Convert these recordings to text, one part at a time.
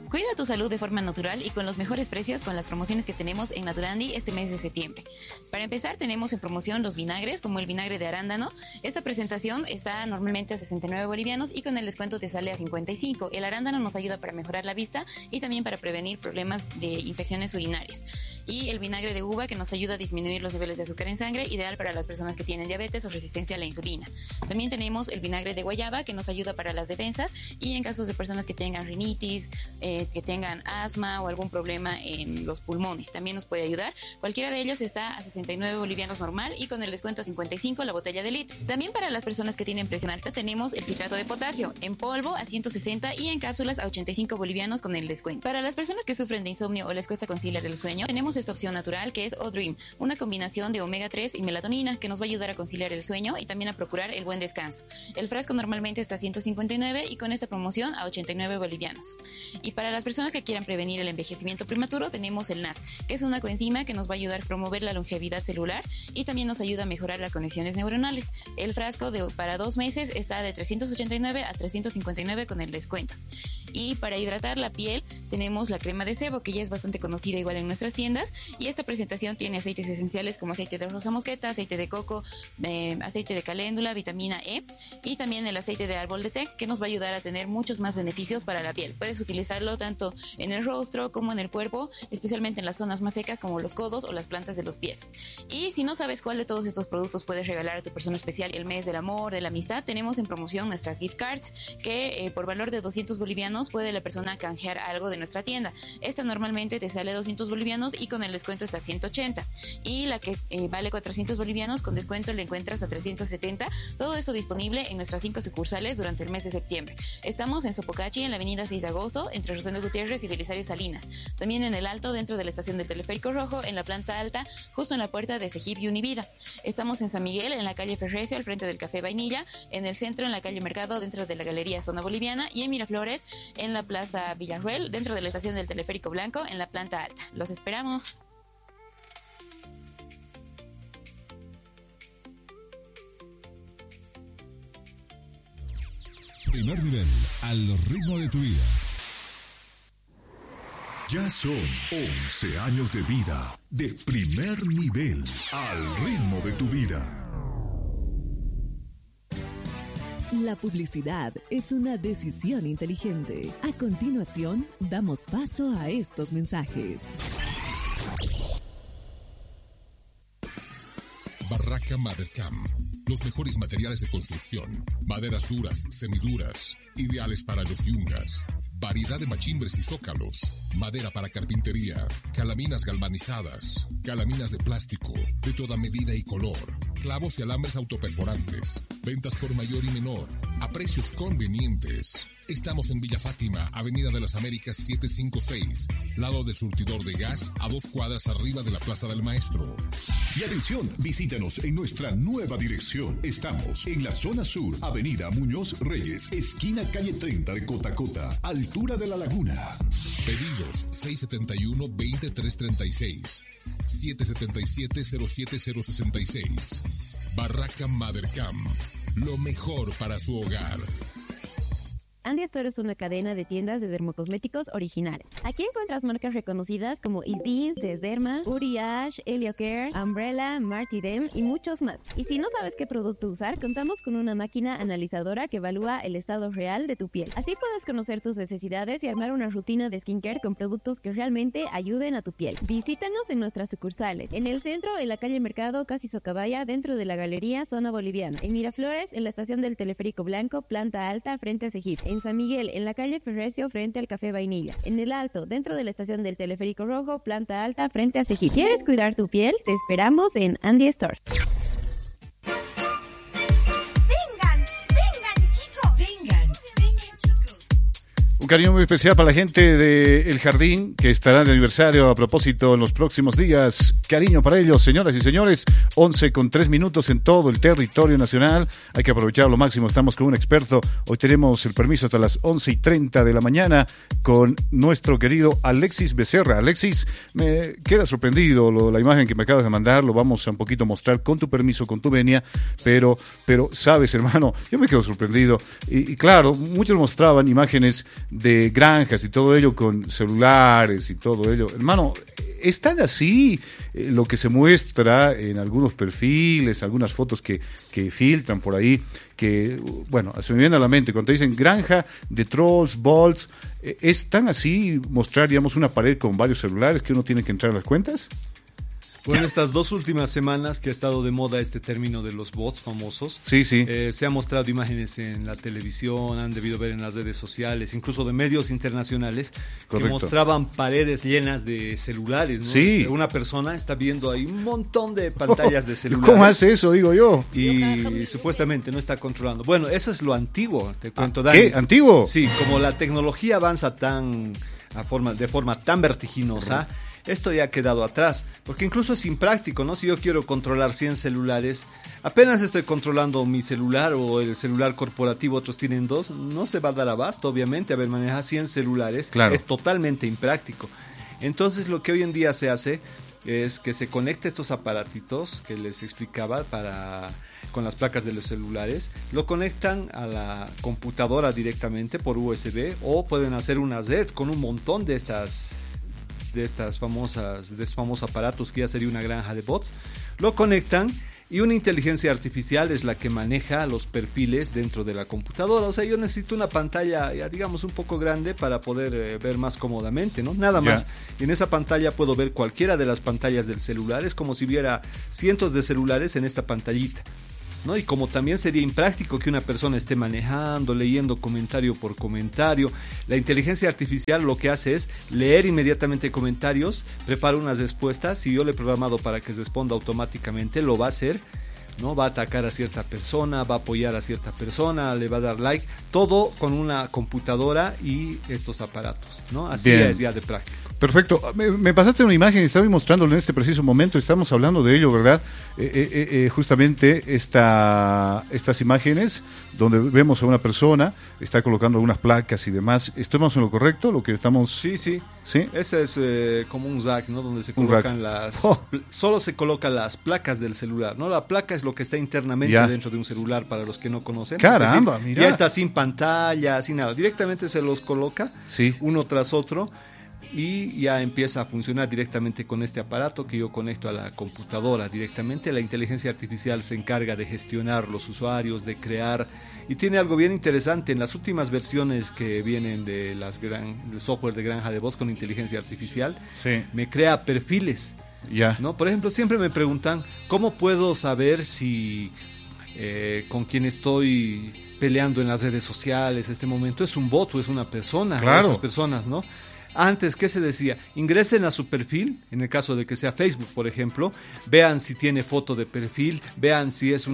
Cuida tu salud de forma natural y con los mejores precios con las promociones que tenemos en Naturandi este mes de septiembre. Para empezar, tenemos en promoción los vinagres, como el vinagre de arándano. Esta presentación está normalmente a 69 bolivianos y con el descuento te sale a 55. El arándano nos ayuda para mejorar la vista y también para prevenir problemas de infecciones urinarias. Y el vinagre de uva, que nos ayuda a disminuir los niveles de azúcar en sangre, ideal para las personas que tienen diabetes o resistencia a la insulina. También tenemos el vinagre de guayaba, que nos ayuda para las defensas y en casos de personas que tengan rinitis, que tengan asma o algún problema en los pulmones. También nos puede ayudar. Cualquiera de ellos está a 69 bolivianos normal y con el descuento a 55 la botella de litro. También para las personas que tienen presión alta tenemos el citrato de potasio en polvo a 160 y en cápsulas a 85 bolivianos con el descuento. Para las personas que sufren de insomnio o les cuesta conciliar el sueño, tenemos esta opción natural que es O-Dream, una combinación de omega 3 y melatonina que nos va a ayudar a conciliar el sueño y también a procurar el buen descanso. El frasco normalmente está a 159 y con esta promoción a 89 bolivianos. Y para las personas que quieran prevenir el envejecimiento prematuro tenemos el NAD, que es una coenzima que nos va a ayudar a promover la longevidad celular y también nos ayuda a mejorar las conexiones neuronales. El frasco para 2 meses está de 389 a 359 con el descuento. Y para hidratar la piel tenemos la crema de sebo, que ya es bastante conocida igual en nuestras tiendas, y esta presentación tiene aceites esenciales como aceite de rosa mosqueta, aceite de coco, aceite de caléndula, vitamina E y también el aceite de árbol de té, que nos va a ayudar a tener muchos más beneficios para la piel. Puedes utilizarlo tanto en el rostro como en el cuerpo, especialmente en las zonas más secas como los codos o las plantas de los pies. Y si no sabes cuál de todos estos productos puedes regalar a tu persona especial el mes del amor, de la amistad, tenemos en promoción nuestras gift cards que por valor de 200 bolivianos puede la persona canjear algo de nuestra tienda. Esta normalmente te sale 200 bolivianos y con el descuento está a 180. Y la que vale 400 bolivianos con descuento le encuentras a 370. Todo eso disponible en nuestras 5 sucursales durante el mes de septiembre. Estamos en Sopocachi, en la avenida 6 de agosto, entre Rosendo Gutiérrez y Belisario Salinas. También en el Alto, dentro de la estación del Teleférico Rojo, en la planta alta, justo en la puerta de Sejib y Univida. Estamos en San Miguel, en la calle Ferrecio, al frente del Café Vainilla, en el centro, en la calle Mercado, dentro de la Galería Zona Boliviana, y en Miraflores, en la Plaza Villarruel, dentro de la estación del Teleférico Blanco, en la planta alta. Los esperamos. Primer nivel, al ritmo de tu vida. Ya son 11 años de vida de primer nivel, al ritmo de tu vida. La publicidad es una decisión inteligente. A continuación, damos paso a estos mensajes. Barraca Madercam. Los mejores materiales de construcción. Maderas duras, semiduras, ideales para los yungas. Variedad de machimbres y zócalos. Madera para carpintería. Calaminas galvanizadas. Calaminas de plástico. De toda medida y color. Clavos y alambres autoperforantes. Ventas por mayor y menor. A precios convenientes. Estamos en Villa Fátima, Avenida de las Américas 756. Lado del surtidor de gas, a 2 cuadras arriba de la Plaza del Maestro. Y atención, visítanos en nuestra nueva dirección. Estamos en la zona sur, Avenida Muñoz Reyes, esquina calle 30 de Cotacota, altura de la laguna. Pedidos 671-20336, 777-07066. Barraca Madercam, lo mejor para su hogar. Andy Store es una cadena de tiendas de dermocosméticos originales. Aquí encuentras marcas reconocidas como Isdin, Desderma, Uriage, Heliocare, Umbrella, Martidem y muchos más. Y si no sabes qué producto usar, contamos con una máquina analizadora que evalúa el estado real de tu piel. Así puedes conocer tus necesidades y armar una rutina de skincare con productos que realmente ayuden a tu piel. Visítanos en nuestras sucursales. En el centro, en la calle Mercado, casi Socabaya, dentro de la Galería Zona Boliviana. En Miraflores, en la estación del Teleférico Blanco, planta alta, frente a Sejib. En San Miguel, en la calle Ferrecio, frente al Café Vainilla. En el Alto, dentro de la estación del Teleférico Rojo, planta alta, frente a Sejib. ¿Quieres cuidar tu piel? Te esperamos en Andy Store. Un cariño muy especial para la gente de El Jardín, que estará de aniversario a propósito en los próximos días. Cariño para ellos, señoras y señores. 11:03 en todo el territorio nacional. Hay que aprovechar lo máximo. Estamos con un experto. Hoy tenemos el permiso hasta las 11:30 de la mañana con nuestro querido Alexis Becerra. Alexis, me queda sorprendido la imagen que me acabas de mandar. Lo vamos a un poquito mostrar con tu permiso, con tu venia. Pero sabes, hermano, yo me quedo sorprendido. Y claro, muchos mostraban imágenes de granjas y todo ello con celulares y todo ello. Hermano, es tan así lo que se muestra en algunos perfiles, algunas fotos que filtran por ahí, que, bueno, se me viene a la mente, cuando te dicen granja de trolls, bots, ¿es tan así mostrar, digamos, una pared con varios celulares que uno tiene que entrar a las cuentas? Bueno, estas 2 últimas semanas que ha estado de moda este término de los bots famosos, sí. Se han mostrado imágenes en la televisión, han debido ver en las redes sociales, incluso de medios internacionales, que mostraban paredes llenas de celulares, ¿no? Sí. Una persona está viendo ahí un montón de pantallas de celulares. ¿Cómo hace eso, digo yo? Y supuestamente no está controlando. Bueno, eso es lo antiguo, te cuento, Dani. ¿Qué? ¿Antiguo? Sí, como la tecnología avanza de forma tan vertiginosa, esto ya ha quedado atrás, porque incluso es impráctico, ¿no? Si yo quiero controlar 100 celulares, apenas estoy controlando mi celular o el celular corporativo, otros tienen 2, no se va a dar abasto, obviamente, a ver, manejar 100 celulares, claro, es totalmente impráctico. Entonces, lo que hoy en día se hace es que se conecte estos aparatitos que les explicaba con las placas de los celulares, lo conectan a la computadora directamente por USB, o pueden hacer una red con un montón de estos famosos aparatos que ya sería una granja de bots, lo conectan y una inteligencia artificial es la que maneja los perfiles dentro de la computadora. O sea, yo necesito una pantalla, ya digamos, un poco grande para poder ver más cómodamente, ¿no? Nada más. Y en esa pantalla puedo ver cualquiera de las pantallas del celular, es como si viera cientos de celulares en esta pantallita, ¿no? Y como también sería impráctico que una persona esté manejando, leyendo comentario por comentario, la inteligencia artificial lo que hace es leer inmediatamente comentarios, prepara unas respuestas. Si yo le he programado para que responda automáticamente, lo va a hacer, ¿no? Va a atacar a cierta persona, va a apoyar a cierta persona, le va a dar like, todo con una computadora y estos aparatos, ¿no? Así es ya de práctico. Perfecto. Me pasaste una imagen y estaba mostrándolo en este preciso momento. Estamos hablando de ello, ¿verdad? Justamente estas imágenes donde vemos a una persona, está colocando algunas placas y demás. ¿Estamos en lo correcto? Lo que estamos... Sí. ¿Sí? Ese es como un rack, ¿no? Donde se colocan solo se colocan las placas del celular, ¿no? La placa es lo que está internamente dentro de un celular, para los que no conocen. Caramba, es decir, mira. Ya está sin pantalla, sin nada. Directamente se los coloca uno tras otro. Y ya empieza a funcionar directamente con este aparato que yo conecto a la computadora directamente. La inteligencia artificial se encarga de gestionar los usuarios, de crear, y tiene algo bien interesante. En las últimas versiones que vienen de del software de granja de voz con inteligencia artificial, me crea perfiles, ¿no? Por ejemplo, siempre me preguntan, ¿cómo puedo saber si con quien estoy peleando en las redes sociales este momento es un bot o es una persona? Claro. Otras personas, ¿no? Antes, ¿qué se decía? Ingresen a su perfil, en el caso de que sea Facebook, por ejemplo, vean si tiene foto de perfil, vean si es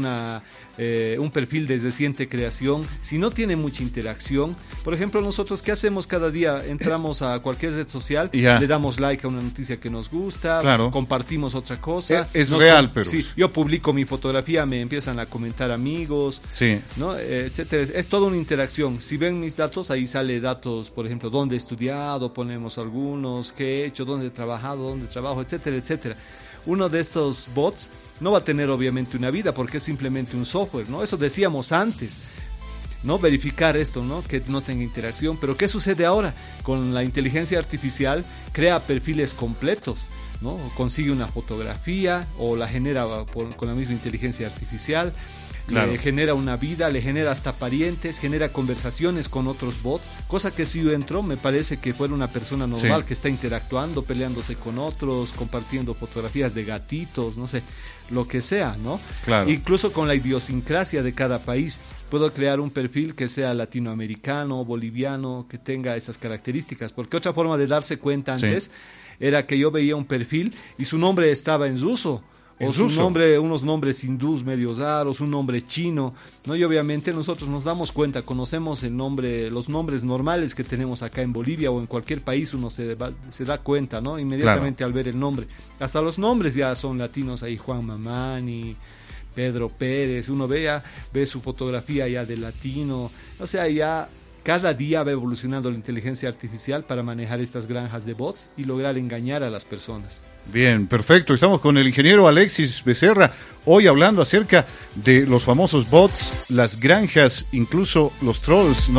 un perfil de reciente creación, si no tiene mucha interacción. Por ejemplo, nosotros, ¿qué hacemos cada día? Entramos a cualquier red social, le damos like a una noticia que nos gusta, compartimos otra cosa. Es real, pero... Sí, yo publico mi fotografía, me empiezan a comentar amigos, ¿no? Etcétera. Es toda una interacción. Si ven mis datos, ahí sale datos, por ejemplo, dónde he estudiado, ponemos algunos, qué he hecho, dónde he trabajado, dónde trabajo, etcétera, etcétera. Uno de estos bots no va a tener obviamente una vida porque es simplemente un software, ¿no? Eso decíamos antes, ¿no? Verificar esto, ¿no? Que no tenga interacción. Pero ¿qué sucede ahora? Con la inteligencia artificial crea perfiles completos, ¿no? Consigue una fotografía o la genera con la misma inteligencia artificial. Le genera una vida, le genera hasta parientes, genera conversaciones con otros bots, cosa que si yo entro me parece que fuera una persona normal que está interactuando, peleándose con otros, compartiendo fotografías de gatitos, no sé, lo que sea, ¿no? Incluso con la idiosincrasia de cada país. Puedo crear un perfil que sea latinoamericano, boliviano, que tenga esas características, porque otra forma de darse cuenta antes era que yo veía un perfil y su nombre estaba en ruso. O su nombre, unos nombres hindús medios raros, un nombre chino, ¿no? Y obviamente nosotros nos damos cuenta, conocemos el nombre, los nombres normales que tenemos acá en Bolivia o en cualquier país, uno se da cuenta, ¿no? Inmediatamente al ver el nombre. Hasta los nombres ya son latinos, ahí Juan Mamani, Pedro Pérez, uno ve su fotografía ya de latino, o sea, ya cada día va evolucionando la inteligencia artificial para manejar estas granjas de bots y lograr engañar a las personas. Bien, perfecto. Estamos con el ingeniero Alexis Becerra, hoy hablando acerca de los famosos bots, las granjas, incluso los trolls, ¿no?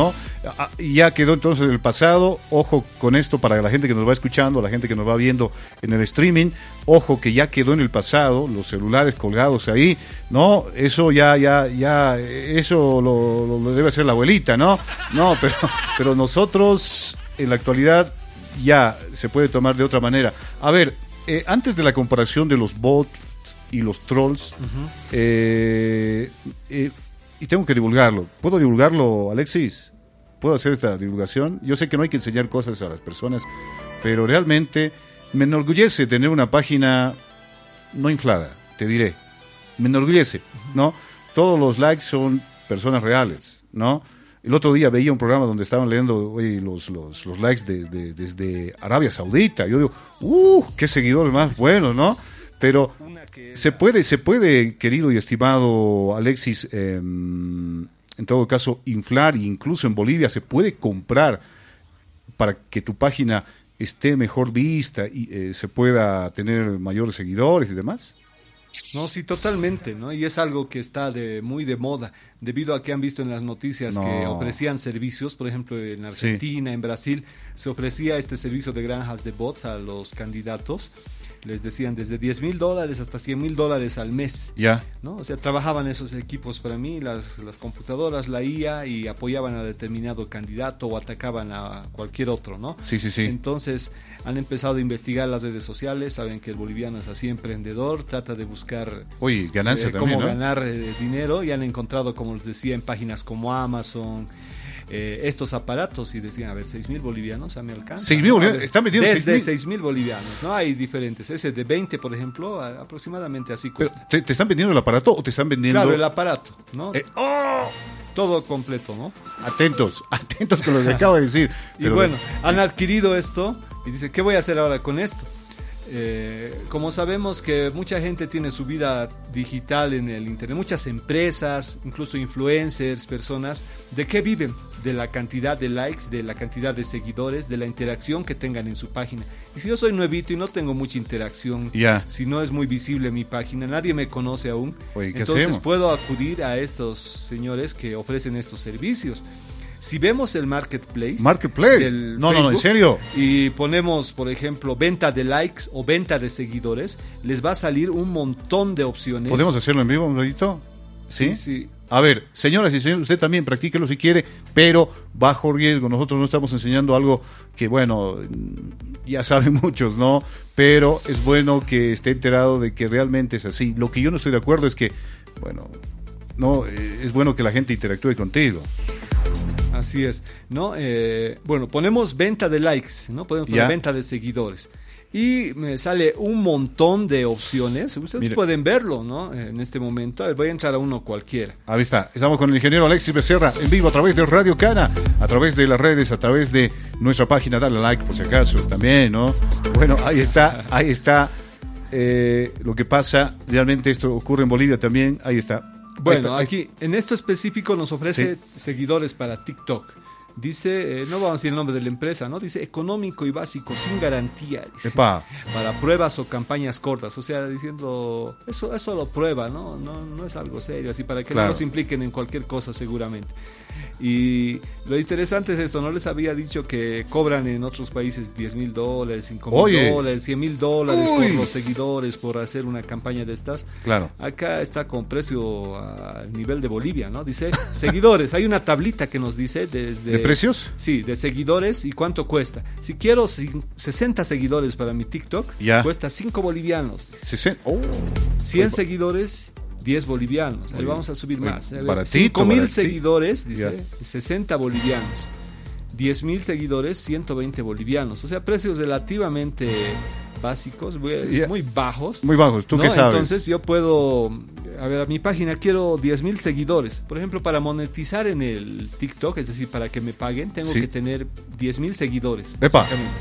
Ya quedó entonces en el pasado. Ojo con esto para la gente que nos va escuchando, la gente que nos va viendo en el streaming. Ojo que ya quedó en el pasado, los celulares colgados ahí, ¿no? Eso eso lo debe hacer la abuelita, ¿no? No, pero nosotros en la actualidad ya se puede tomar de otra manera. A ver, antes de la comparación de los bots y los trolls, y tengo que divulgarlo. ¿Puedo divulgarlo, Alexis? ¿Puedo hacer esta divulgación? Yo sé que no hay que enseñar cosas a las personas, pero realmente me enorgullece tener una página no inflada, te diré. Me enorgullece, ¿no? Todos los likes son personas reales, ¿no? El otro día veía un programa donde estaban leyendo los likes desde Arabia Saudita. Yo digo, qué seguidores más buenos, ¿no? Pero se puede, querido y estimado Alexis, en todo caso, inflar, e incluso en Bolivia se puede comprar para que tu página esté mejor vista y se pueda tener mayores seguidores y demás. No, sí, totalmente, ¿no? Y es algo que está muy de moda, debido a que han visto en las noticias que ofrecían servicios, por ejemplo, en Argentina, en Brasil, se ofrecía este servicio de granjas de bots a los candidatos. Les decían desde $10,000 hasta $100,000 al mes. Ya. ¿No? O sea, trabajaban esos equipos para mí, las computadoras, la IA, y apoyaban a determinado candidato o atacaban a cualquier otro, ¿no? Sí. Entonces, han empezado a investigar las redes sociales, saben que el boliviano es así emprendedor, trata de buscar ganancia cómo también, ¿no? ganar dinero, y han encontrado, como les decía, en páginas como Amazon, estos aparatos, y decían, a ver, 6,000 bolivianos, a mí alcanza. 6,000 bolivianos, están vendiendo desde 6,000 bolivianos, ¿no? Hay diferentes. Ese de 20, por ejemplo, aproximadamente así cuesta. ¿Te están vendiendo el aparato o te están vendiendo...? Claro, el aparato, ¿no? Todo completo, ¿no? Atentos con lo que acabo de decir. Y bueno, han adquirido esto y dicen, ¿qué voy a hacer ahora con esto? Como sabemos que mucha gente tiene su vida digital en el internet, muchas empresas, incluso influencers, personas, ¿de qué viven? De la cantidad de likes, de la cantidad de seguidores, de la interacción que tengan en su página. Y si yo soy nuevito y no tengo mucha interacción, si no es muy visible mi página, nadie me conoce aún, entonces puedo acudir a estos señores que ofrecen estos servicios. Si vemos el marketplace del Facebook, ¿en serio? Y ponemos, por ejemplo, venta de likes o venta de seguidores, les va a salir un montón de opciones. ¿Podemos hacerlo en vivo un ratito? Sí. A ver, señoras y señores, usted también practíquelo si quiere, pero bajo riesgo. Nosotros no estamos enseñando algo que, bueno, ya saben muchos, ¿no? Pero es bueno que esté enterado de que realmente es así. Lo que yo no estoy de acuerdo es que, bueno, no es bueno que la gente interactúe contigo. Así es, ¿no? Bueno, ponemos venta de likes, ¿no? Podemos poner venta de seguidores. Y me sale un montón de opciones. Ustedes pueden verlo, ¿no? En este momento. A ver, voy a entrar a uno cualquiera. Ahí está. Estamos con el ingeniero Alexis Becerra en vivo a través de Radio Cana, a través de las redes, a través de nuestra página. Dale like por si acaso también, ¿no? Bueno, ahí está. Lo que pasa, realmente esto ocurre en Bolivia también. Ahí está. Bueno, aquí en esto específico nos ofrece seguidores para TikTok. Dice, no vamos a decir el nombre de la empresa, ¿no? Dice económico y básico, sin garantía. Dice, para pruebas o campañas cortas. O sea, diciendo, eso es solo prueba, ¿no? No es algo serio, así para que no nos impliquen en cualquier cosa seguramente. Y lo interesante es esto, no les había dicho que cobran en otros países $10,000, $5,000, $100,000 por los seguidores por hacer una campaña de estas. Claro. Acá está con precio al nivel de Bolivia, ¿no? Dice seguidores, hay una tablita que nos dice desde... ¿De precios? Sí, de seguidores y cuánto cuesta. Si quiero 60 seguidores para mi TikTok, cuesta 5 bolivianos. 100 seguidores, 10 bolivianos. Ahí vamos a subir más. 5,000 seguidores, dice, 60 bolivianos. 10,000 seguidores, 120 bolivianos. O sea, precios relativamente básicos, muy bajos. Muy bajos, ¿tú qué sabes? Entonces yo puedo, a ver, a mi página quiero 10,000 seguidores. Por ejemplo, para monetizar en el TikTok, es decir, para que me paguen, tengo que tener 10,000 seguidores. ¡Epa!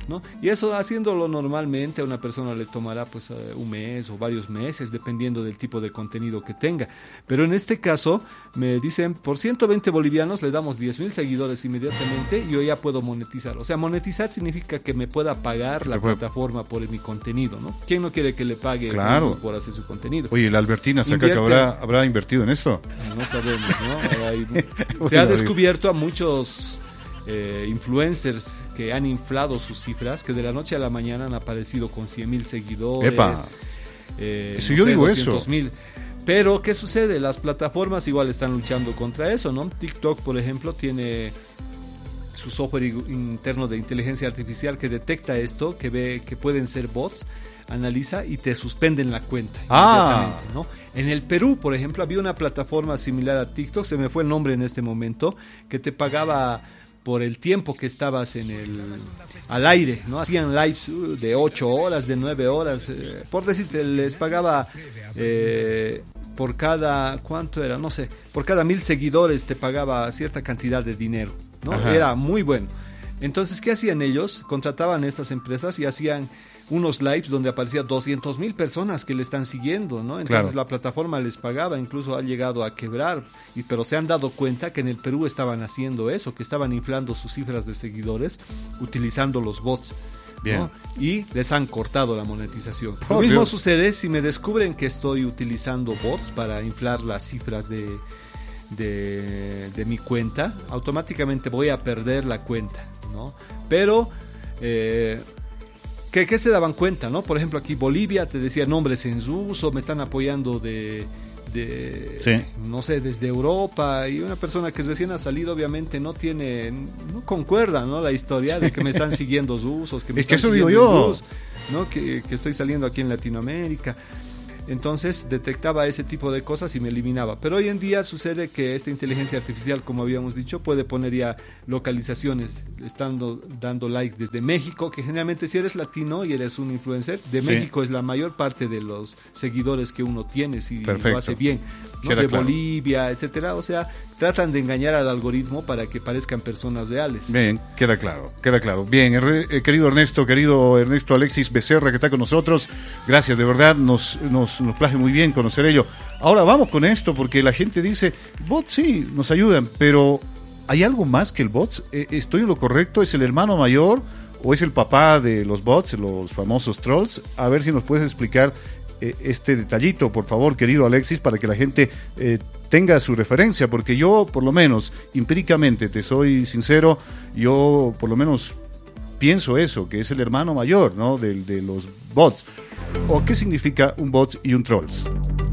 ¿no? Y eso, haciéndolo normalmente, a una persona le tomará pues un mes o varios meses, dependiendo del tipo de contenido que tenga. Pero en este caso me dicen, por 120 bolivianos le damos 10,000 seguidores inmediatamente y yo ya puedo monetizar. O sea, monetizar significa que me pueda pagar la plataforma por mi contenido, ¿no? ¿Quién no quiere que le pague por hacer su contenido? Oye, la Albertina saca que habrá invertido en esto. No sabemos, ¿no? Se ha descubierto a muchos influencers que han inflado sus cifras, que de la noche a la mañana han aparecido con 100,000 seguidores. ¡Epa! Eso yo digo 200,000. Pero, ¿qué sucede? Las plataformas igual están luchando contra eso, ¿no? TikTok, por ejemplo, tiene su software interno de inteligencia artificial que detecta esto, que ve que pueden ser bots, analiza y te suspenden la cuenta inmediatamente, ¿no? En el Perú, por ejemplo, había una plataforma similar a TikTok, se me fue el nombre en este momento, que te pagaba por el tiempo que estabas al aire, ¿no? Hacían lives de 8 horas, de 9 horas, por decirte, les pagaba por cada, ¿cuánto era? No sé, por cada 1,000 seguidores te pagaba cierta cantidad de dinero, ¿no? Era muy bueno. Entonces, ¿qué hacían ellos? Contrataban a estas empresas y hacían unos lives donde aparecían 200,000 personas que le están siguiendo, ¿no? Entonces la plataforma les pagaba, incluso ha llegado a quebrar, pero se han dado cuenta que en el Perú estaban haciendo eso, que estaban inflando sus cifras de seguidores utilizando los bots, ¿no? Y les han cortado la monetización. Lo mismo sucede si me descubren que estoy utilizando bots para inflar las cifras de mi cuenta, automáticamente voy a perder la cuenta, ¿no? Pero ¿qué se daban cuenta, no? Por ejemplo, aquí Bolivia te decía nombres en su uso, me están apoyando no sé, desde Europa, y una persona que recién ha salido obviamente no concuerda, ¿no? La historia de que me están siguiendo sus usos, que me están siguiendo yo, ¿no? Que estoy saliendo aquí en Latinoamérica. Entonces detectaba ese tipo de cosas y me eliminaba. Pero hoy en día sucede que esta inteligencia artificial, como habíamos dicho, puede poner ya localizaciones, estando dando like desde México, que generalmente si eres latino y eres un influencer, de México es la mayor parte de los seguidores que uno tiene, si lo hace bien, ¿no? De Bolivia, etcétera. O sea, tratan de engañar al algoritmo para que parezcan personas reales. Bien, queda claro. Bien, querido Ernesto Alexis Becerra, que está con nosotros, gracias, de verdad, nos place muy bien conocer ello. Ahora vamos con esto, porque la gente dice, bots sí, nos ayudan, pero ¿hay algo más que el bots? ¿Estoy en lo correcto? ¿Es el hermano mayor o es el papá de los bots, los famosos trolls? A ver si nos puedes explicar este detallito, por favor, querido Alexis, para que la gente tenga su referencia, porque yo, por lo menos, empíricamente, te soy sincero, yo por lo menos pienso eso, que es el hermano mayor, ¿no? de los bots. ¿O qué significa un bot y un trolls?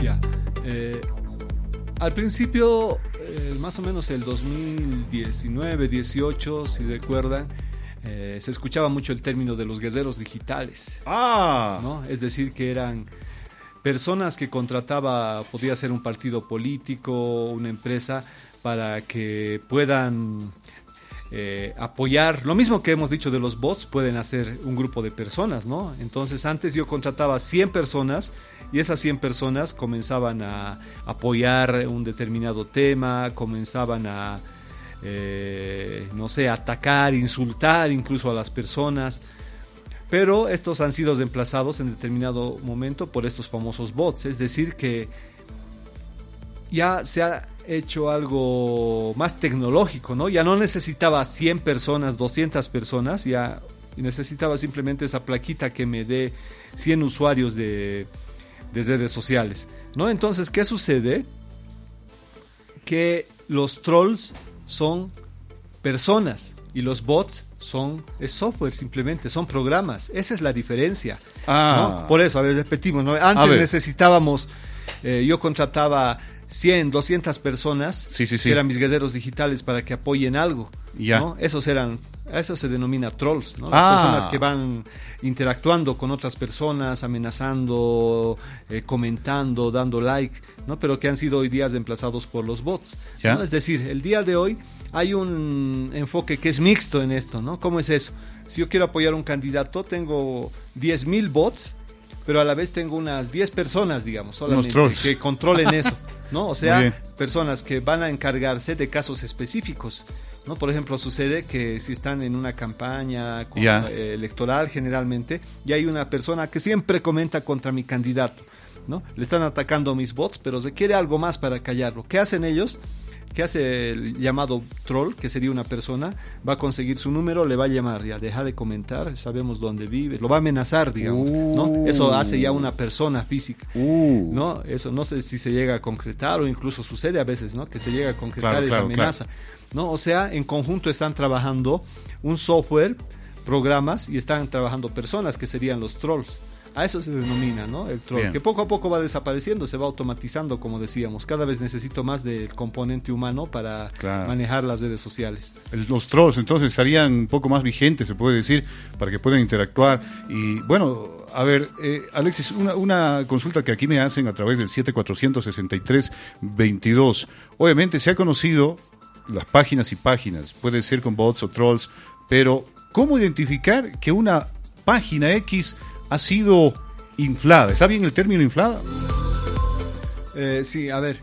Al principio, más o menos el 2019, 18, si recuerdan, se escuchaba mucho el término de los guerreros digitales. ¿No? Es decir, que eran personas que podía ser un partido político, una empresa, para que puedan apoyar, lo mismo que hemos dicho de los bots, pueden hacer un grupo de personas, ¿no? Entonces antes yo contrataba 100 personas y esas 100 personas comenzaban a apoyar un determinado tema, comenzaban a atacar, insultar incluso a las personas, pero estos han sido reemplazados en determinado momento por estos famosos bots, es decir que ya se ha hecho algo más tecnológico, ¿no? Ya no necesitaba 100 personas, 200 personas, ya necesitaba simplemente esa plaquita que me dé 100 usuarios de redes sociales, ¿no? Entonces, ¿qué sucede? Que los trolls son personas y los bots es software, simplemente, son programas. Esa es la diferencia, ¿no? Por eso, a veces repetimos, ¿no? Antes necesitábamos, yo contrataba 100, 200 personas que eran mis guerreros digitales para que apoyen algo, ¿no? Eso se denomina trolls, ¿no? Las personas que van interactuando con otras personas, amenazando, comentando, dando like, ¿no? Pero que han sido hoy día reemplazados por los bots, ¿no? Es decir, el día de hoy hay un enfoque que es mixto en esto, ¿no? ¿Cómo es eso? Si yo quiero apoyar a un candidato, tengo 10,000 bots, pero a la vez tengo unas 10 personas, digamos, solamente que controlen eso, ¿no? O sea, personas que van a encargarse de casos específicos. ¿no? Por ejemplo, sucede que si están en una campaña electoral generalmente, y hay una persona que siempre comenta contra mi candidato, ¿no? Le están atacando mis bots, pero se quiere algo más para callarlo. ¿Qué hacen ellos? ¿Qué hace el llamado troll, que sería una persona? Va a conseguir su número, le va a llamar, ya deja de comentar, sabemos dónde vive, lo va a amenazar, digamos, ¿no? Eso hace ya una persona física, ¿no? Eso no sé si se llega a concretar o incluso sucede a veces, ¿no? Que se llega a concretar esa amenaza, ¿no? O sea, en conjunto están trabajando un software, programas, y están trabajando personas que serían los trolls. A eso se denomina, ¿no? El troll. Bien. Que poco a poco va desapareciendo, se va automatizando, como decíamos. Cada vez necesito más del componente humano para manejar las redes sociales. Los trolls entonces estarían un poco más vigentes, se puede decir, para que puedan interactuar. Y bueno, a ver, Alexis, una consulta que aquí me hacen a través del 7400-6322. Obviamente se ha conocido las páginas y páginas, puede ser con bots o trolls, pero ¿cómo identificar que una página X ha sido inflada? ¿Está bien el término inflada? Sí, a ver.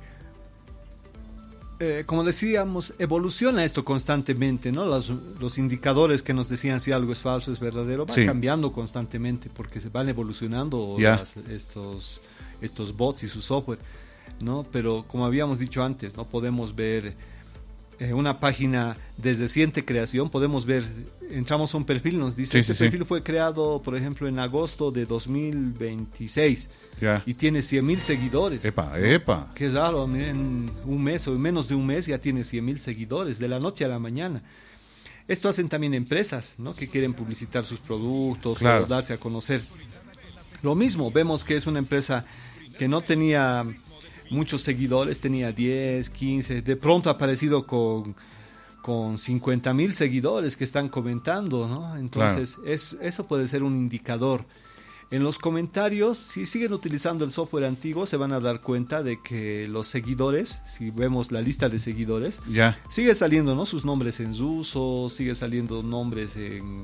Como decíamos, evoluciona esto constantemente, ¿no? Los indicadores que nos decían si algo es falso, es verdadero, van cambiando constantemente porque se van evolucionando estos bots y su software, ¿no? Pero como habíamos dicho antes, no podemos ver una página desde reciente creación, podemos ver, entramos a un perfil, nos dice, perfil fue creado, por ejemplo, en agosto de 2026 y tiene 100,000 seguidores. Epa. Qué raro, en un mes o en menos de un mes ya tiene 100,000 seguidores, de la noche a la mañana. Esto hacen también empresas, ¿no? Que quieren publicitar sus productos o darse a conocer. Lo mismo, vemos que es una empresa que no tenía muchos seguidores, tenía 10, 15, de pronto ha aparecido con 50,000 seguidores que están comentando, ¿no? Entonces, eso puede ser un indicador. En los comentarios, si siguen utilizando el software antiguo, se van a dar cuenta de que los seguidores, si vemos la lista de seguidores, sigue saliendo, ¿no? Sus nombres en ruso, sigue saliendo nombres en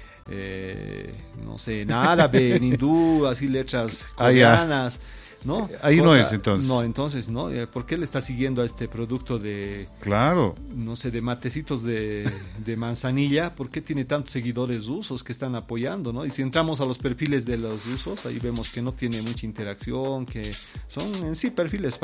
no sé, en árabe, en hindú, así letras coreanas, ¿no? Ahí no es, entonces. No, entonces, ¿no? ¿Por qué le está siguiendo a este producto de... no sé, de matecitos de manzanilla? ¿Por qué tiene tantos seguidores rusos que están apoyando, ¿no? Y si entramos a los perfiles de los rusos, ahí vemos que no tiene mucha interacción, que son en sí perfiles